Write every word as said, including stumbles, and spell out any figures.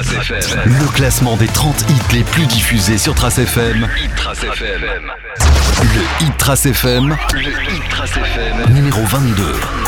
Trace F M. Le classement des trente hits les plus diffusés sur Trace F M. Hit Trace F M. Le Hit Trace F M. Le Hit Trace F M. Numéro vingt-deux.